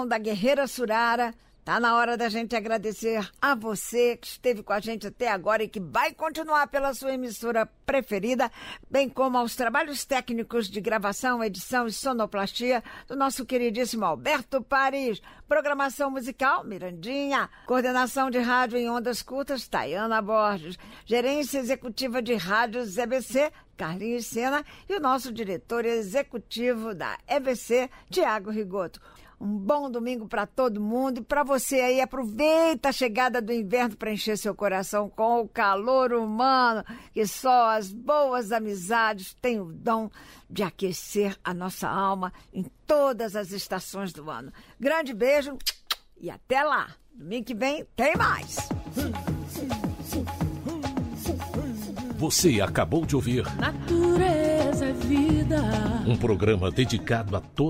Da Guerreira Surara. Tá na hora da gente agradecer a você que esteve com a gente até agora e que vai continuar pela sua emissora preferida, bem como aos trabalhos técnicos de gravação, edição e sonoplastia do nosso queridíssimo Alberto Paris. Programação musical, Mirandinha. Coordenação de rádio em ondas curtas, Tayana Borges. Gerência executiva de rádios EBC, Carlinhos Sena. E o nosso diretor executivo da EBC, Tiago Rigoto. Um bom domingo para todo mundo e para você aí, aproveita a chegada do inverno para encher seu coração com o calor humano, que só as boas amizades têm o dom de aquecer a nossa alma em todas as estações do ano. Grande beijo e até lá. Domingo que vem tem mais. Você acabou de ouvir Natureza é Vida, um programa dedicado a todos.